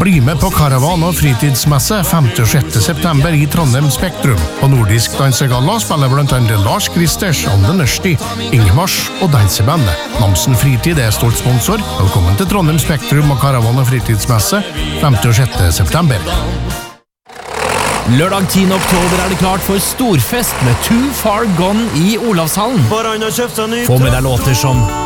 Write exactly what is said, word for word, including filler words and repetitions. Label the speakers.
Speaker 1: Bli med på Karavan- og fritidsmesse femte og sjette september i Trondheim Spektrum. På Nordisk Dansegalla spiller blant annet Lars Kristers, Anne Nørsti, Ingmars og Dansebandet. Namsen Fritid er stolt sponsor. Velkommen til Trondheim Spektrum og Karavan- og fritidsmesse femte og sjette september.
Speaker 2: Lørdag tiende oktober er det klart for storfest med Too Far Gone i Olavshallen. Få med deg låter som